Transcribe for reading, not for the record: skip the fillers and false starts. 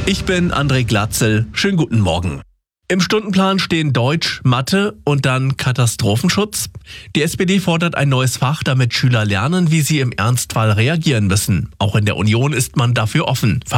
Ich bin André Glatzel. Schönen guten Morgen. Im Stundenplan stehen Deutsch, Mathe und dann Katastrophenschutz. Die SPD fordert ein neues Fach, damit Schüler lernen, wie sie im Ernstfall reagieren müssen. Auch in der Union ist man dafür offen.